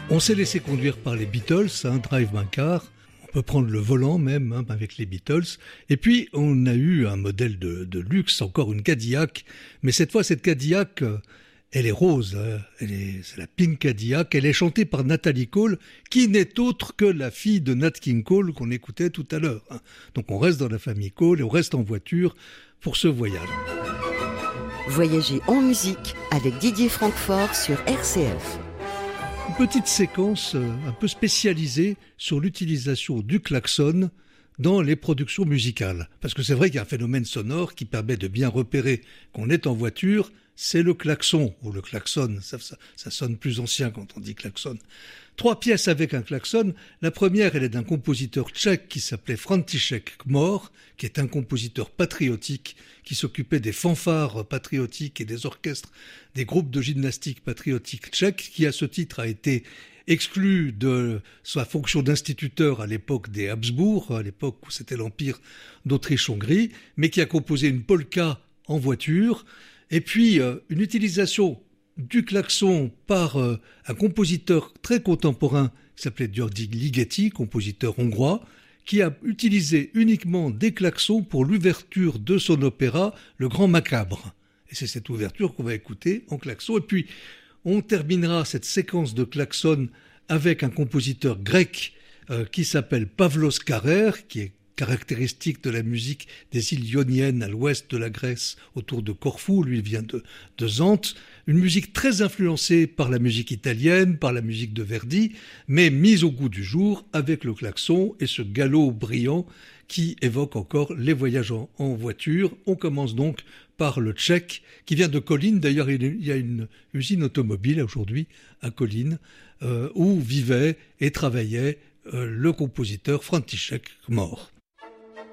On s'est laissé conduire par les Beatles, Drive My Car. On peut prendre le volant même avec les Beatles. Et puis on a eu un modèle de luxe, encore une Cadillac. Mais cette fois, cette Cadillac, elle est rose. C'est la Pink Cadillac. Elle est chantée par Natalie Cole, qui n'est autre que la fille de Nat King Cole qu'on écoutait tout à l'heure. Donc on reste dans la famille Cole et on reste en voiture pour ce voyage. Voyager en musique avec Didier Francfort sur RCF. Une petite séquence un peu spécialisée sur l'utilisation du klaxon dans les productions musicales. Parce que c'est vrai qu'il y a un phénomène sonore qui permet de bien repérer qu'on est en voiture, c'est le klaxon, ou le klaxon, ça sonne plus ancien quand on dit klaxon. 3 pièces avec un klaxon. La première, elle est d'un compositeur tchèque qui s'appelait František Kmor, qui est un compositeur patriotique qui s'occupait des fanfares patriotiques et des orchestres des groupes de gymnastique patriotique tchèques, qui à ce titre a été exclu de sa fonction d'instituteur à l'époque des Habsbourg, à l'époque où c'était l'Empire d'Autriche-Hongrie, mais qui a composé une polka en voiture, et puis une utilisation du klaxon par un compositeur très contemporain qui s'appelait György Ligeti, compositeur hongrois, qui a utilisé uniquement des klaxons pour l'ouverture de son opéra Le Grand Macabre. Et c'est cette ouverture qu'on va écouter en klaxon. Et puis, on terminera cette séquence de klaxon avec un compositeur grec qui s'appelle Pavlos Karer, qui est caractéristique de la musique des îles Ioniennes à l'ouest de la Grèce, autour de Corfou. Lui, il vient de Zante. Une musique très influencée par la musique italienne, par la musique de Verdi, mais mise au goût du jour avec le klaxon et ce galop brillant qui évoque encore les voyages en voiture. On commence donc par le Tchèque, qui vient de Kolín. D'ailleurs, il y a une usine automobile aujourd'hui à Kolín, où vivait et travaillait le compositeur František Kmor.